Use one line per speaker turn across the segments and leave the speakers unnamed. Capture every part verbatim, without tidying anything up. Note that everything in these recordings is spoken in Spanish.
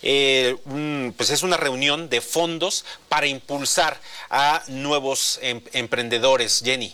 eh, un, pues es una reunión de fondos para impulsar a nuevos em, emprendedores. Jenny.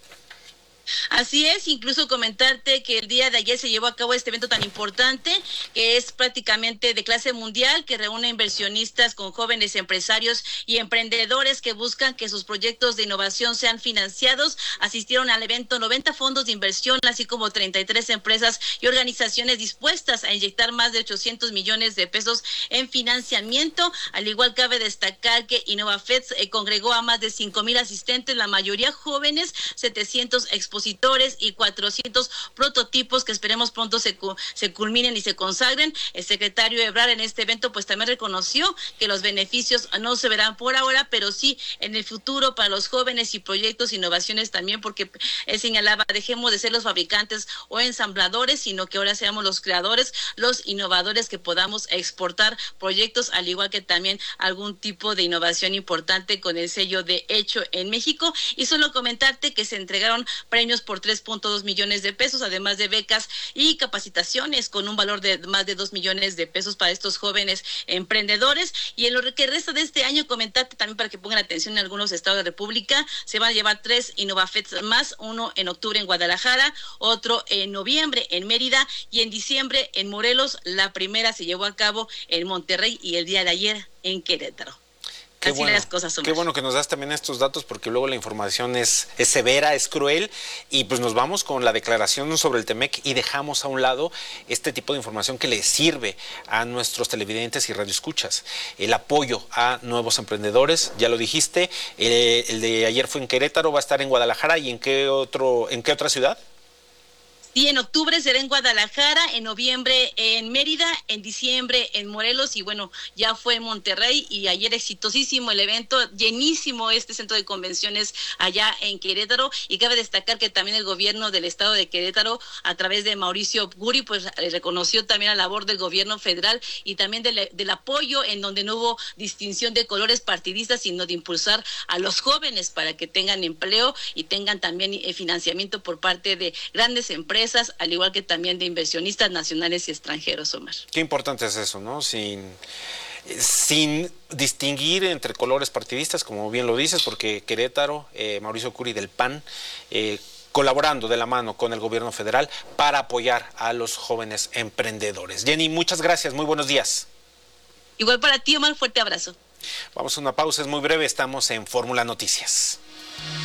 Así es, incluso comentarte que el día de ayer se llevó a cabo este evento tan importante, que es prácticamente de clase mundial, que reúne inversionistas con jóvenes empresarios y emprendedores que buscan que sus proyectos de innovación sean financiados. Asistieron al evento noventa fondos de inversión, así como treinta y tres empresas y organizaciones dispuestas a inyectar más de ochocientos millones de pesos en financiamiento. Al igual cabe destacar que InnovaFeds eh, congregó a más de cinco mil asistentes, la mayoría jóvenes, setecientos expositores y cuatrocientos prototipos que esperemos pronto se, se culminen y se consagren. El secretario Ebrard en este evento pues también reconoció que los beneficios no se verán por ahora, pero sí en el futuro para los jóvenes y proyectos, innovaciones también, porque él señalaba, dejemos de ser los fabricantes o ensambladores, sino que ahora seamos los creadores, los innovadores, que podamos exportar proyectos, al igual que también algún tipo de innovación importante con el sello de hecho en México. Y solo comentarte que se entregaron premios por tres punto dos millones de pesos, además de becas y capacitaciones con un valor de más de dos millones de pesos para estos jóvenes emprendedores. Y en lo que resta de este año, comentarte también para que pongan atención, en algunos estados de la República se van a llevar tres InnovaFeds más, uno en octubre en Guadalajara, otro en noviembre en Mérida y en diciembre en Morelos. La primera se llevó a cabo en Monterrey y el día de ayer en Querétaro.
Qué
Así
bueno,
las cosas son.
Qué bueno que nos das también estos datos, porque luego la información es, es severa, es cruel, y pues nos vamos con la declaración sobre el Temec y dejamos a un lado este tipo de información que le sirve a nuestros televidentes y radioescuchas. El apoyo a nuevos emprendedores, ya lo dijiste, eh, el de ayer fue en Querétaro, va a estar en Guadalajara, ¿y en qué otro, en qué otra ciudad?
Sí, en octubre será en Guadalajara, en noviembre en Mérida, en diciembre en Morelos y bueno, ya fue en Monterrey y ayer exitosísimo el evento, llenísimo este centro de convenciones allá en Querétaro. Y cabe destacar que también el gobierno del estado de Querétaro, a través de Mauricio Guri, pues reconoció también la labor del gobierno federal y también del, del apoyo, en donde no hubo distinción de colores partidistas, sino de impulsar a los jóvenes para que tengan empleo y tengan también eh, financiamiento por parte de grandes empresas, al igual que también de inversionistas nacionales y extranjeros, Omar.
Qué importante es eso, ¿no? Sin, sin distinguir entre colores partidistas, como bien lo dices, porque Querétaro, eh, Mauricio Curi del P A N, eh, colaborando de la mano con el gobierno federal para apoyar a los jóvenes emprendedores. Jenny, muchas gracias, muy buenos días.
Igual para ti, Omar, fuerte abrazo.
Vamos a una pausa, es muy breve, estamos en Fórmula Noticias.